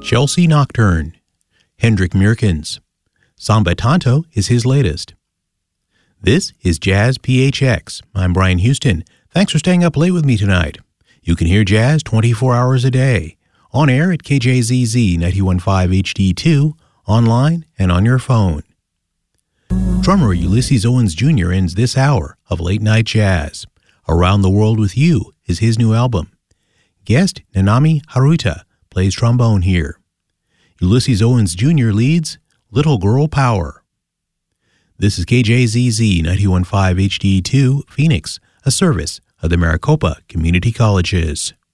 Chelsea Nocturne, Hendrik Meerkens. Samba Tanto is his latest. This is Jazz PHX. I'm Brian Houston. Thanks for staying up late with me tonight. You can hear jazz 24 hours a day, on air at KJZZ 91.5 HD2, online and on your phone. Drummer Ulysses Owens Jr. ends this hour of Late Night Jazz. Around the World with You is his new album. Guest Nanami Haruta plays trombone here. Ulysses Owens Jr. leads Little Girl Power. This is KJZZ 91.5 HD2, Phoenix, a service of the Maricopa Community Colleges.